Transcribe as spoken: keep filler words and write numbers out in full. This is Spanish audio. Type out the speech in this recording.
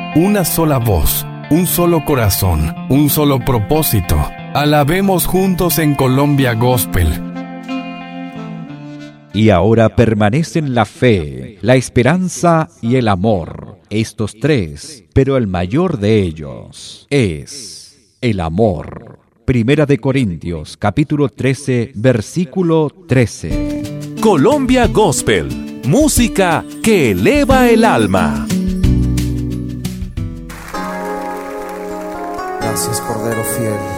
una sola voz, un solo corazón, un solo propósito. Alabemos juntos en Colombia Gospel. Y ahora permanecen la fe, la esperanza y el amor, estos tres, pero el mayor de ellos es el amor. Primera de Corintios, capítulo trece, versículo trece. Colombia Gospel, música que eleva el alma. Gracias, Cordero fiel.